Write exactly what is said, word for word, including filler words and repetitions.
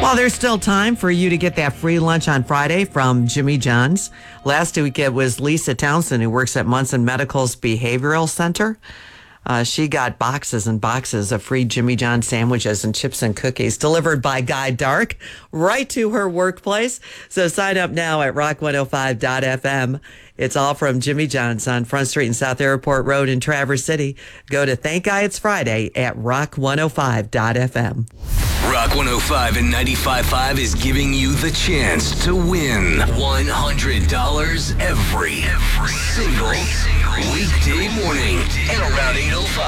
Well, there's still time for you to get that free lunch on Friday from Jimmy John's. Last week it was Lisa Townsend, who works at Munson Medical's Behavioral Center. Uh, she got boxes and boxes of free Jimmy John sandwiches and chips and cookies delivered by Guy Dark right to her workplace. So sign up now at rock one oh five dot f m. It's all from Jimmy John's on Front Street and South Airport Road in Traverse City. Go to Thank Guy It's Friday at rock one oh five dot f m. Rock one oh five and ninety-five point five is giving you the chance to win one hundred dollars every, every single weekday morning at around eight oh five.